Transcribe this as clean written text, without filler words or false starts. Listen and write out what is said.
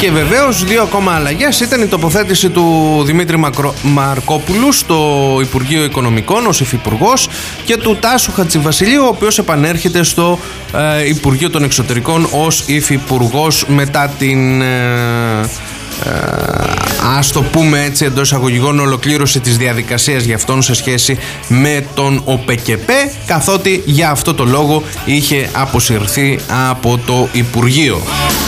Και βεβαίως 2 ακόμα αλλαγές ήταν η τοποθέτηση του Δημήτρη Μαρκόπουλου στο Υπουργείο Οικονομικών ως υφυπουργός και του Τάσου Χατζηβασιλείου, ο οποίος επανέρχεται στο Υπουργείο των Εξωτερικών ως υφυπουργός μετά την ας το πούμε έτσι εντός εισαγωγικών ολοκλήρωση της διαδικασίας για αυτόν σε σχέση με τον ΟΠΕΚΕΠΕ, καθότι για αυτό το λόγο είχε αποσυρθεί από το Υπουργείο.